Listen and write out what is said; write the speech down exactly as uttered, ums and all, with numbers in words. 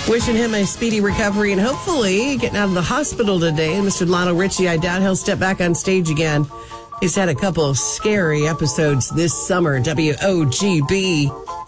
Wishing him a speedy recovery and hopefully getting out of the hospital today. Mister Lionel Richie, I doubt he'll step back on stage again. He's had a couple of scary episodes this summer. W O G B.